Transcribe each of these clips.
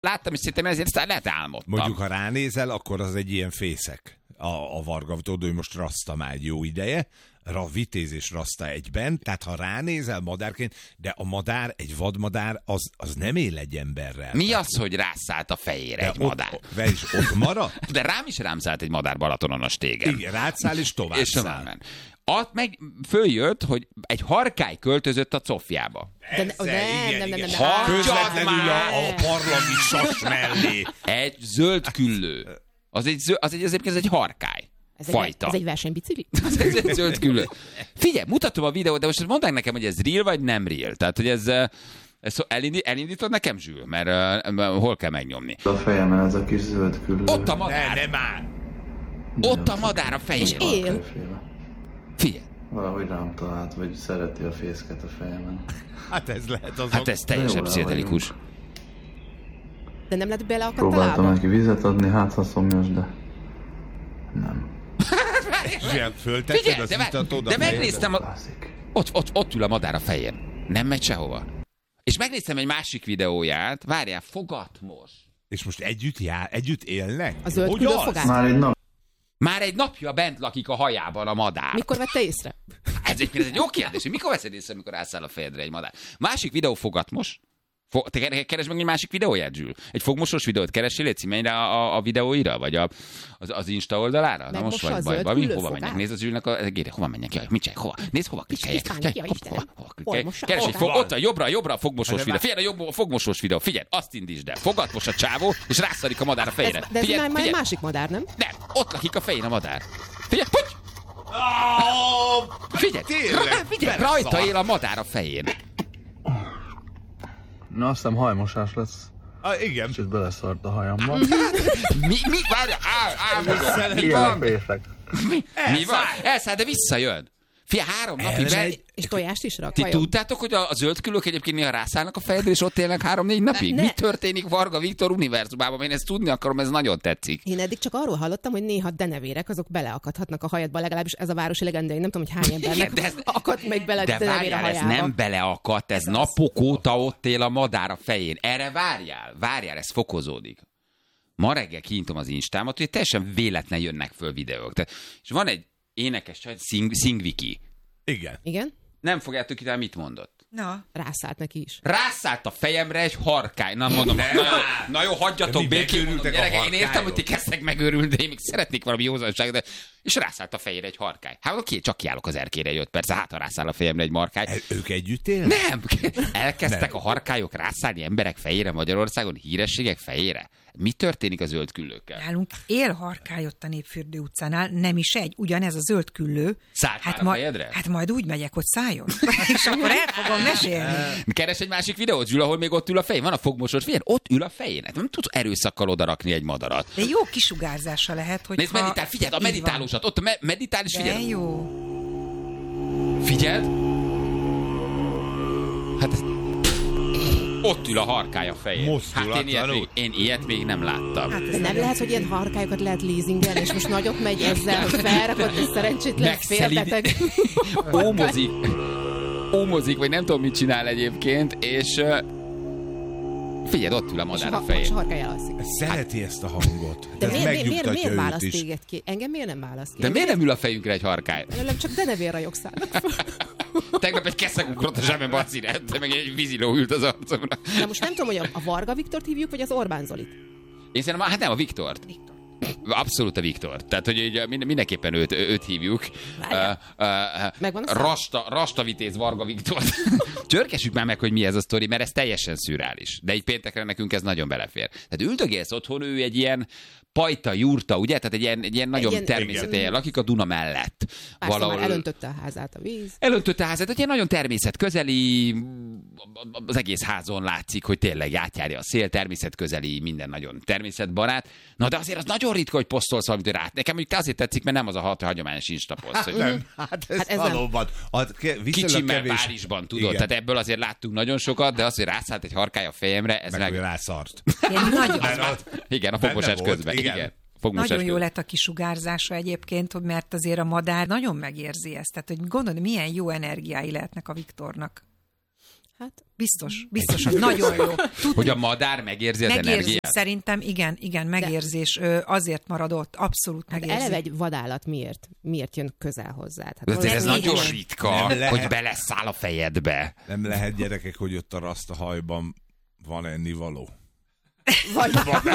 láttam, és szerintem ezért lehet álmodtam. Mondjuk, ha ránézel, akkor az egy ilyen fészek. A Varga, tudod, ő most raszta már egy jó ideje, vitéz és raszta egyben, tehát ha ránézel madárként, de a madár, egy vadmadár, az nem él egy emberrel. Mi tehát, az, hogy rászállt a fejére egy madár? És ott maradt? De rám is szállt egy madár Balatonon a stégen. Igen, rád és tovább és száll. Ott meg följött, hogy egy harkály költözött a cofjába. Nem. Közvetlenül a parlagi sas mellé. Egy zöld küllő. Az egy harkály. Fajta. Ez egy versenybicikli? Ez egy zöld küllő. Figyelj, mutatom a videót, de most mondd nekem, hogy ez real vagy nem real. Tehát, hogy ez elindítod nekem, Zsül? Mert hol kell megnyomni? A fejemen ez a kis zöld küllő. Ott a madár. Nem már. Ott a madár a fején. És él. Figyelj. Valahogy rám talált, vagy szereti a fészket a fejemen. Hát ez lehet az. Hát ez teljesen pszichedelikus. De nem lehet beleakadt a Próbáltam lába? neki vizet adni, hát ha szomjas, de nem. Föltetted az itatot de megnéztem, Klaszik. ott ül a madár a fején. Nem megy sehova. És megnéztem egy másik videóját, várjál, fogatmos. És most együtt élnek? A zöld küllő fogát? Már egy napja bent lakik a hajában a madár. Mikor vette észre? Ez egy jó kérdés, hogy mikor veszed észre, amikor elszáll a fejedre egy madár. Másik videó fogatmos. Te keresd meg egy másik videóját, Zsül? Egy fogmosos videót keressél, légy menj rá a videóira? Vagy az Insta oldalára? Na most vagy bajban. Hova menjek? Nézd az Zsülnek a egére. Hova menjek? Jaj, mit csinálj? Hova? Nézd, hova klikkeljek? Keresd egy ott jobbra a fogmosós videó. Figyelj, a fogmosós videó. Figyelj, azt indítsd el. Fogatmos a csávó, és rászadik a madár a fejére. De ez már egy másik madár, nem? Nem, ott lakik a fején a madár. Figyelj, puty! Figyelj, rajta él a madár a fején. Na, azt hiszem hajmosás lesz. Igen. Kicsit beleszart a hajamba. Mi? Várja, mi van? Mi van? Elszáll, de visszajön. Fia, 3 napig. És tojást is rak. Ti tudtátok, hogy a zöld küllők egyébként néha rászállnak a fejedre, és ott élnek 3-4 napig? Mi történik Varga Viktor univerzumában? Én ezt tudni akarom, ez nagyon tetszik. Én eddig csak arról hallottam, hogy néha denevérek, azok beleakadhatnak a hajadba, legalábbis ez a városi legenda. Én nem tudom, hogy hány embernek akad meg bele de denevér a hajába. Ez nem beleakadt, ez napok óta ott él a madár a fején. Erre várjál, ez fokozódik. Ma reggel kinyitom az Instámat, hogy teljesen véletlen jönnek föl videók. És van egy énekes csaj, Szingviki. Igen? Nem fogjátok kitalálni, mit mondott. Na. Rászállt neki is. Rászállt a fejemre egy harkály. Na mondom, na jó, hagyjatok békén. Gyerekek, én értem, hogy ti kezdtek megőrülni, de én még szeretnék valami józanságot, de... És rászállt a fejére egy harkály. Hát oké, csak kiállok az erkére, jött persze, hát ha rászáll a fejemre egy markály. Ők együtt élnek? Nem! Elkezdtek a harkályok rászállni emberek fejére Magyarországon, hírességek fejére. Mi történik a zöld küllőkkel? Nálunk él harkály ott a Népfürdő utcánál, nem is egy, ugyanez a zöld küllő. Szállt már a fejedre? Hát majd úgy megyek, hogy szálljon. És akkor el fogom mesélni. Keres egy másik videót, Zsül, ahol még ott ül a fején. Van a fogmosós, figyelj, ott ül a fején. Hát nem tudsz erőszakkal odarakni egy madarat. De jó kisugárzása lehet, hogy nézd, meditál, figyeld, a meditálósat, ott a meditál is, figyeld. De jó. Figyeld. Hát ez... Ott ül a harkály a fején. Hát én ilyet még nem láttam. Hát nem lehet, hogy ilyen harkályokat lehet leasingelni, és most nagyot megy ezzel, hogy felrakod, és szerencsétlen félbeteg. Ómozik, vagy nem tudom, mit csinál egyébként, és figyeld, ott ül a madár a fején. És a harkály elalszik. Szereti ezt a hangot. De miért választ téged ki? Engem miért nem választ ki? De miért nem ül a fejünkre egy harkály? Nem csak denevér rajogszál. Tegnap egy keszeg ugrott a zsebembe a színet, meg egy víziló ült az arcomra. De most nem tudom, hogy a Varga Viktort hívjuk, vagy az Orbán Zolit? Én szerintem, hát nem, a Viktort. Abszolút a Viktor. Tehát, hogy mindenképpen őt hívjuk. Rasta Vitéz Varga Viktor. Csörgessük már meg, hogy mi ez a sztori, mert ez teljesen szürreális. De egy péntekre nekünk ez nagyon belefér. Tehát üldögélsz otthon, ő egy ilyen pajta, jurta, ugye? Tehát egy ilyen nagyon természetes, lakik a Duna mellett. Valahol elöntötte a házát a víz. Elöntötte a házát, egy ilyen nagyon természetközeli, az egész házon látszik, hogy tényleg átjárja a szél, természetközeli, minden nagyon természetbarát. Na de azért az nagyon ritka, hogy posztolsz valamit rá. Nekem mondjuk te azért tetszik, mert nem az a hagyományos instaposzt. Nem, hát ez valóban. Kicsimmel Párizsban, tudod. Igen. Tehát ebből azért láttunk nagyon sokat, de az, hogy rászállt egy harkály a fejemre, ez meg rászart. Igen, a fogmosás közben. Igen. Nagyon jó lett a kisugárzása egyébként, mert azért a madár nagyon megérzi ezt. Tehát, hogy gondolod, milyen jó energiái lehetnek a Viktornak. Hát Biztos, hogy nagyon jó. Hogy a madár megérzi az energiát? Szerintem igen, megérzés. Azért marad ott, abszolút megérzi. eleve egy vadállat miért jön közel hozzád? Hát De ez nagyon igen. ritka, hogy beleszáll a fejedbe. Nem lehet, gyerekek, hogy ott a rasztahajban van ennivaló. Vagy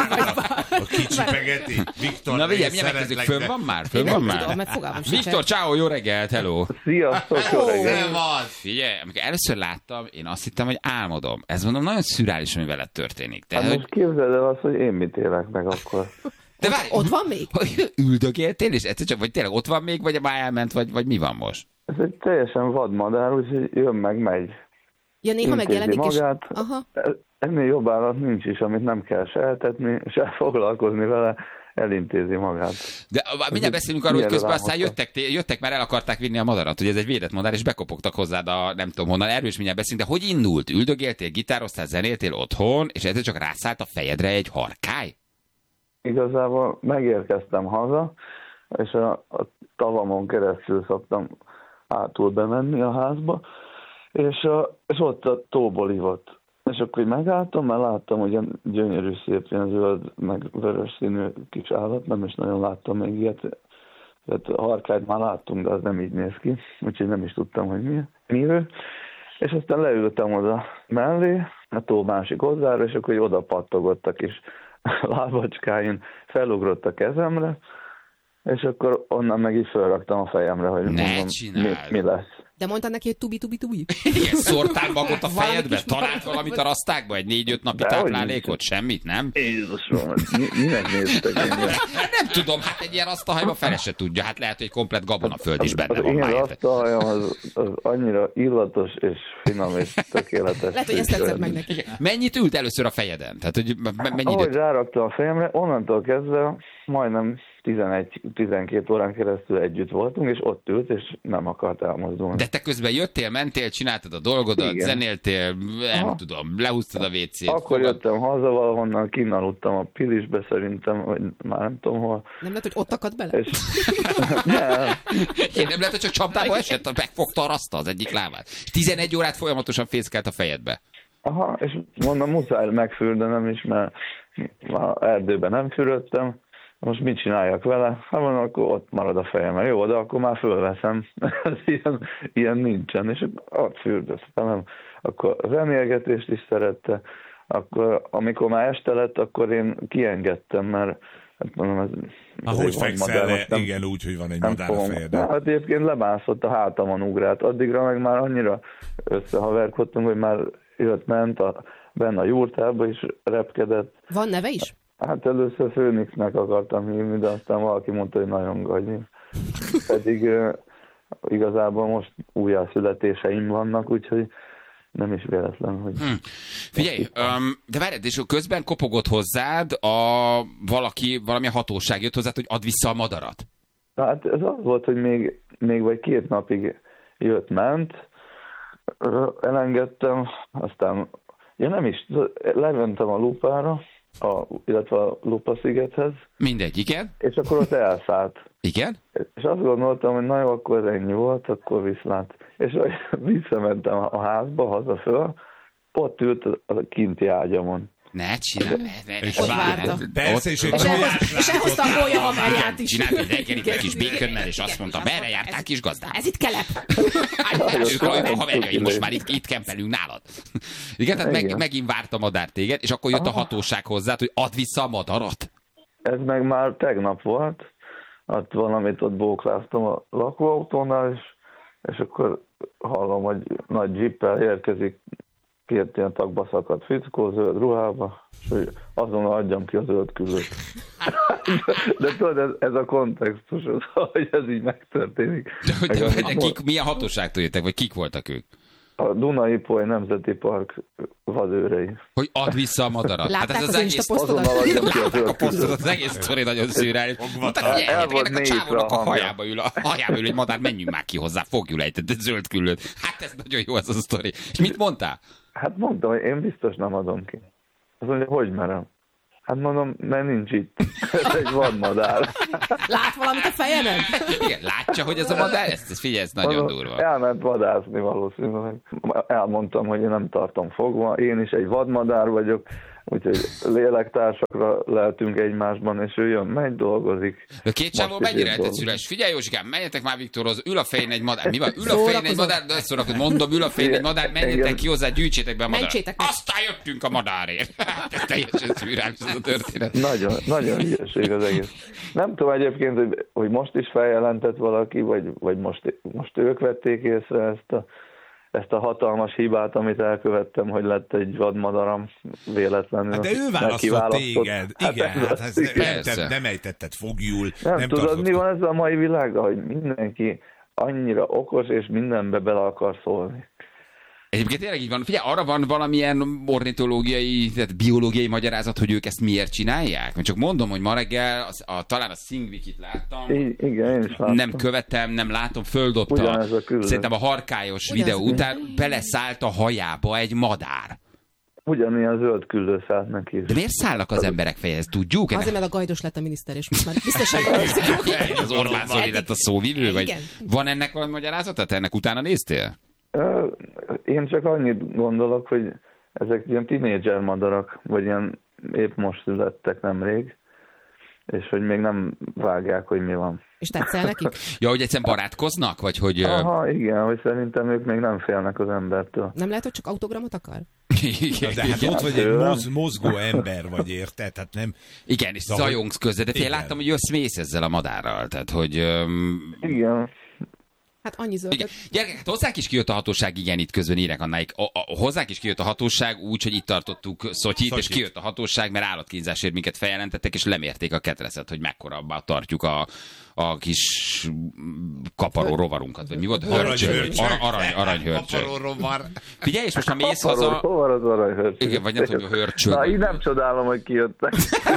A kicsi pegeti. Viktor, Na vigyel, milyen megkezdjük? Fönn van már? Fönn van tudom, már? mert fogalmam sincs. Viktor, ciao, jó reggelt, hello. Sziasztok, jó reggelt! Figyelj, amikor először láttam, én azt hittem, hogy álmodom. Ez mondom, nagyon szürreális, ami veled történik. De, Hát most képzeld el azt, hogy én mit élek meg akkor. de várj, Ott van még? hogy üldögéltél, és egyszer csak, vagy tényleg ott van még, vagy már elment, vagy mi van most? Ez egy teljesen vadmadár, úgyhogy jön meg, megy. Ja, néha Intézi megjelenik, és... magát. Aha. Ennél jobb állat nincs is, amit nem kell se eltetni, se foglalkozni vele, elintézi magát. De mindjárt beszélünk arról, hogy közben aztán Mielőtt jöttek, mert el akarták vinni a madarat, hogy ez egy védett madár, és bekopogtak hozzád a nem tudom honnan, erről is mindjárt beszélünk, de hogy indult? Üldögéltél, gitároztál, zenéltél otthon, és ezzel csak rászállt a fejedre egy harkály? Igazából megérkeztem haza, és a tavamon keresztül szoktam átul bemenni a házba, és ott a tóból ivott. És akkor így megálltam, mert láttam, hogy ilyen gyönyörű, szép, ilyen zöld, meg vörös színű kis állat, nem is nagyon láttam még ilyet. Tehát a harkályt már láttunk, de az nem így néz ki, úgyhogy nem is tudtam, hogy mi ő. És aztán leültem oda mellé, a tó másik oldalára, és akkor oda pattogott a kis lábacskáin, felugrott a kezemre, és akkor onnan meg így felraktam a fejemre, hogy mondom, mi lesz. De mondtad neki, hogy tubi. Igen, szórtál magot a Valami fejedbe? kis Talált magot, valamit vagy- a rasztákba? Egy 4-5 napi Dehogy táplálékot? Semmit, nem? Jézusom, minek néztek engem? Nem tudom, hát egy ilyen asztalhajba fele se tudja. Hát lehet, hogy komplet gabonaföld is benne Az van én már. érted? asztaljam az annyira illatos és finom és tökéletes. Lehet, hogy ezt tetszett meg neki. Mennyit ült először a fejeden? Tehát, hogy mennyi Ahogy időt? ráraktam a fejemre, onnantól kezdve majdnem 11-12 órán keresztül együtt voltunk, és ott ült, és nem akart elmozdulni. De te közben jöttél, mentél, csináltad a dolgodat, Igen. zenéltél, nem Aha. tudom, lehúztad a WC-t. Akkor jöttem haza valahonnan, kinaludtam a Pilisbe szerintem, vagy már nem tudom hol. Nem lehet, hogy ott akad bele? És nem, Én nem lehet, hogy csak csapdába esett, megfogta a raszta az egyik lábát. 11 órát folyamatosan fészkelt a fejedbe. aha, és mondom, muszáj megfürdenem is, mert már erdőben nem fürödtem. Most mit csináljak vele? Hát mondom, akkor ott marad a fejem. Jó, de akkor már fölveszem. ilyen nincsen. És ott fürdöztem. Akkor zenélgetést is szerette. Akkor, amikor már este lett, akkor én kiengedtem, mert hát mondom, ez Ahogy egy fekszel vadmadár, le, most nem- igen, úgy, hogy van egy nem madár a fogom. fejedben. Hát egyébként lemászott, a hátamon ugrált. Addigra meg már annyira összehaverkodtunk, hogy már jött-ment benne a jurtába is repkedett. Van neve is? Hát először Főnixnek akartam hívni, de aztán valaki mondta, hogy nagyon gagyi. Pedig igazából most újjászületéseim vannak, úgyhogy nem is véletlen, hogy... Figyelj, de várj, és közben kopogott hozzád valami hatóság jött hozzád, hogy add vissza a madarat. Hát ez az volt, hogy még vagy 2 napig jött-ment, elengedtem, aztán nem is, lementem a lupára, illetve a Lupa-szigethez, Mindegy, igen? és akkor ott elszállt. Igen? És azt gondoltam, hogy na jó, akkor ennyi volt, akkor viszlát. És ahogy visszamentem a házba, haza föl, ott ült a kinti ágyamon. Ne csinálj. És Ott várta. várta. Persze, és egy És elhozta a bolya haverját is. Csinált egy reggelit egy kis békönnel, és azt mondta, merre jártál, kis gazdám? Ez itt kelep. És akkor a haverjaim, most már itt kempelünk nálad. Igen, tehát Igen. megint várt a madár téged, és akkor jött a hatóság hozzád, hogy add vissza a madarat. Ez meg már tegnap volt, ott valamit ott bókláztam a lakóautónál, és akkor hallom, hogy nagy jeeppel érkezik 2 ilyen tagba szakadt fickó, zöld ruhába, és hogy azonnal adjam ki a zöld küllőt. De tudod, ez a kontextus, hogy ez így megtörténik. De milyen hatóságtól jöttek, vagy kik voltak ők? A Duna-Ipoly Nemzeti Park vadőrei. Hogy add vissza a madarat. Látták ez az egész... Insta posztodat? Azonnal adjam ki a A zöld posztot, küllőt. az egész sztori nagyon szürreális. Mondták, hogy El volt ennek a nézve csávónak a a hangja. hajába ül egy madár, menjünk már ki hozzá, fogjuk ejtett egy zöld küllőt. Hát ez nagyon jó ez a sztori. És mit mondtál? Hát mondtam, hogy én biztos nem adom ki. Azt mondja, hogy merem. Hát mondom, mert nincs itt. Ez egy vadmadár. Lát valamit a fejemen? Igen, látja, hogy ez a madár? Ezt figyelj, ez nagyon Mondom, durva. elment vadászni valószínűleg. Elmondtam, hogy én nem tartom fogva. Én is egy vadmadár vagyok, úgyhogy lélektársakra lehetünk egymásban, és ő jön, megy, dolgozik. De két csávó mennyire lehetett szüles? Figyelj, Józsikám, menjetek már Viktorhoz, ül a fején egy madár. Mi van? Ül a fején egy madár, de azt szórakozom, mondom, ül a fején egy madár, menjetek ki hozzá, gyűjtsétek be a madarat. Aztán jöttünk a madárért. Ez teljesen szürreális ez a történet. Nagyon ügyesség az egész. Nem tudom egyébként, hogy most is feljelentett valaki, vagy most ők vették észre ezt a hatalmas hibát, amit elkövettem, hogy lett egy vadmadaram véletlenül. Hát de ő választott téged. Igen, hát nem ejtetted fogjul. Nem tudod, mi van ezzel a mai világban, hogy mindenki annyira okos, és mindenbe bele akar szólni. Egyébként tényleg így van. Figyelj, arra van valamilyen ornitológiai, tehát biológiai magyarázat, hogy ők ezt miért csinálják? Mert csak mondom, hogy ma reggel talán a Szingvikit láttam. Igen, én is láttam. Nem követem, nem látom, földobta. Szerintem a harkályos videó után beleszállt a hajába egy madár. Ugyanilyen zöld küllő szállt neki. De miért szállnak az emberek fejhez? Tudjuk? Azért, mert a Gajdos lett a miniszter, és most már biztosan az Orbán Zoli lett a szóvivő? Vagy van ennek valami magyarázata? Te ennek utána néztél? Én csak annyit gondolok, hogy ezek ilyen tínédzser madarak, vagy ilyen épp most születtek nemrég, és hogy még nem vágják, hogy mi van. És tetszel nekik? Ja, hogy egyszerűen barátkoznak? Vagy hogy... Aha, igen, hogy szerintem ők még nem félnek az embertől. Nem lehet, hogy csak autogramot akar? Igen, de hát ott vagy egy mozgó ember vagy, érted? Tehát nem... Igen, és zajongsz közre, de én láttam, hogy jössz-mész ezzel a madárral, tehát hogy... Igen. Hát annyi zöldet. Gyerekek, hát hozzánk is kijött a hatóság, igen, itt közben írek Annáik. Hozzánk is kijött a hatóság úgy, hogy itt tartottuk Szotyit, és kijött a hatóság, mert állatkínzásért minket feljelentettek, és lemérték a ketrecet, hogy mekkora tartjuk a kis kaparó rovarunkat, vagy mi volt? Aranyhörcsög. Kaparó rovar. Figyelj, és most ha mész haza... Hol az aranyhörcsög? Igen, vagy nem tudom, a hörcsög. Na, így nem csodálom, hogy kijöttek.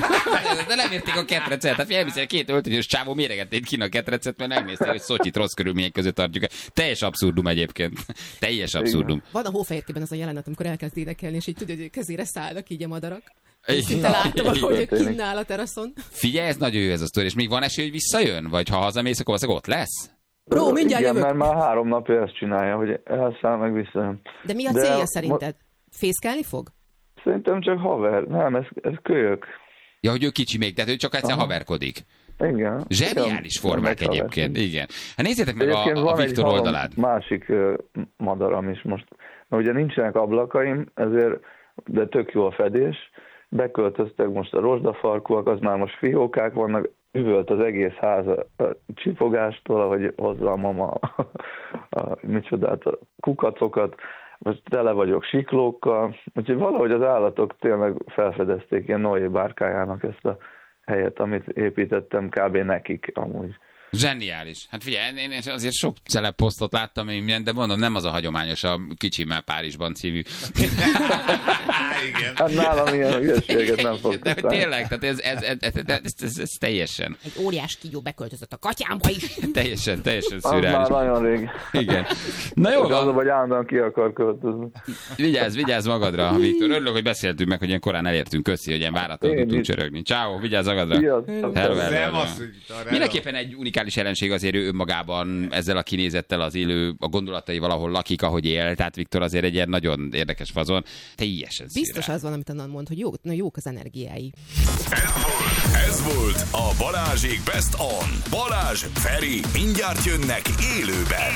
De lemérték a ketrecet. Hát figyelj, két öltönyös csávó méregették ki a ketrecet, mert megnézték, hogy Szotyit rossz körülmények között tartjuk. Teljes abszurdum egyébként. Teljes abszurdum. Van a Hófehérkében az a jelenet, amikor elkezd énekelni, és így tudja, hogy kezére szállnak így a madarak. Szinte látom, hogy kinn áll a teraszon. Figyelj, ez nagyon jó ez a sztori, és még van esély, hogy visszajön? Vagy ha hazamész, akkor ott lesz? Bro, mindjárt igen, jövök. mert már 3 napja ezt csinálja, hogy elszáll meg visszajön. De mi a célja szerinted? Fészkelni fog? Szerintem csak haver. Nem, ez kölyök. Ja, hogy ő kicsi még, tehát ő csak egyszerűen haverkodik. Igen. Zseniális formák egyébként, igen. Hát nézzétek meg a Viktor oldalát. Másik madaram is most. Mert ugye nincsenek ablakaim, ezért, de tök jó a fedés. Beköltöztek most a rozsdafarkúak, az már most fiókák vannak, üvölt az egész ház a csipogástól, ahogy hozza a mama a kukacokat. Most tele vagyok siklókkal, úgyhogy valahogy az állatok tényleg felfedezték ilyen Noé bárkájának ezt a helyet, amit építettem kb. Nekik amúgy. Zseniális. Hát figyelj, én azért sok celebposztot láttam, de mondom, nem az a hagyományos, a Kicsimmel Párizsban című. Igen. Hát nálam ilyen ügyességet nem fogsz. De tényleg, tehát ez teljesen. Egy óriás kígyó beköltözött a katyámba is. Teljesen szürreális. Az már nagyon rég. Igen. Na jó van. Az, hogy állandóan ki akar költözni. Vigyázz magadra, Viktor. Örülök, hogy beszéltünk meg, hogy ilyen korán elértünk. Köszi, hogy ilyen váratlanul tudtunk csörögni. Ciao, vigyázz magadra. Hello. Mindenképpen egy unikális jelenség azért ő önmagában ezzel a kinézettel az élő, a gondolatai valahol lakik, ahogy él. Tehát Viktor azért egy ilyen nagyon érdekes fazon. Teljesen biztos az van, amit Annan mond, hogy jók az energiái. Ez volt a Balázsék Best On. Balázs, Feri, mindjárt jönnek élőben.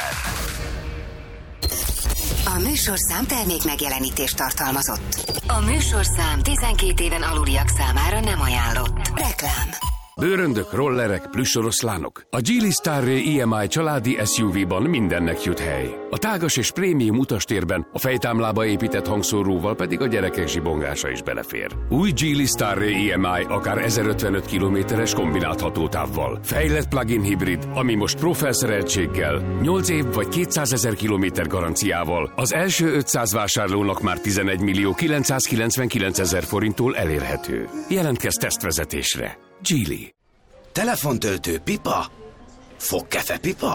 A műsorszám termék megjelenítést tartalmazott. A műsorszám 12 éven aluliak számára nem ajánlott. Reklám. Bőröndök, rollerek, plüssoroszlánok. A Geely Starray EMI családi SUV-ban mindennek jut hely. A tágas és prémium utastérben a fejtámlába épített hangszóróval pedig a gyerekek zsibongása is belefér. Új Geely Starray EMI akár 1055 km-es kombinált hatótávval. Fejlett plug-in hibrid, ami most Pro felszereltséggel, 8 év vagy 200 000 km garanciával az első 500 vásárlónak már 11.999.000 forinttól elérhető. Jelentkezz tesztvezetésre. Geely. Telefontöltő pipa? Fogkefe pipa?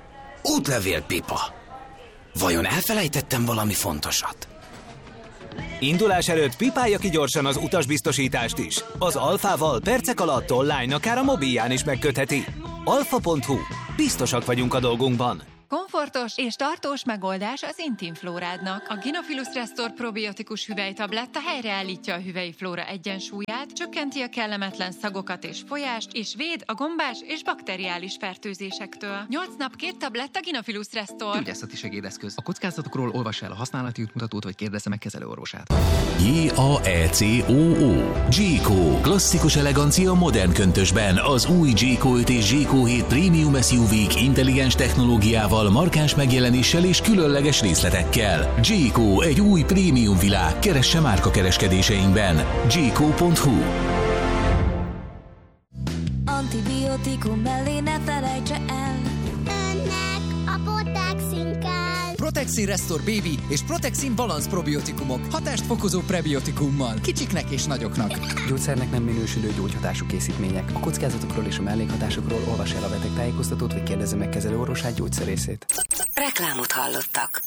Útlevél pipa? Vajon elfelejtettem valami fontosat? Indulás előtt pipálja ki gyorsan az utasbiztosítást is. Az Alfával percek alatt online, akár a mobilján is megkötheti. Alfa.hu. Biztosak vagyunk a dolgunkban. Komfortos és tartós megoldás az intim flórádnak. A Gynophilus Restore probiotikus hüvelytabletta helyreállítja a hüvelyi flóra egyensúlyát, csökkenti a kellemetlen szagokat és folyást, és véd a gombás és bakteriális fertőzésektől. 8 nap 2 tabletta Gynophilus Restore. Gyógyászati segédeszköz. A kockázatokról olvass el a használati útmutatót, vagy kérdezze meg kezelőorvosát. J-A-E-C-O-O. J-Co. Klasszikus elegancia modern köntösben. Az új J-Co 5 és J-Co 7 Premium SUV-k intelligens technológiával, markáns megjelenéssel és különleges részletekkel. J-Co, egy új prémium világ. Keresse márkakereskedéseinkben. J-Co.hu. Antibiotikum mellé ne felejtse el. Önnek a Protexin kell. Protexin Restore Baby és Protexin Balance probiotikumok. Hatást fokozó prebiotikummal. Kicsiknek és nagyoknak. Gyógyszernek nem minősülő gyógyhatású készítmények. A kockázatokról és a mellékhatásokról olvas el a betegtájékoztatót, vagy kérdezze meg kezelőorvosát, gyógyszerészét. Reklámot hallottak.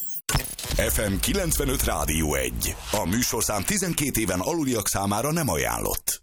FM 95 Rádió 1. A műsorszám 12 éven aluliak számára nem ajánlott.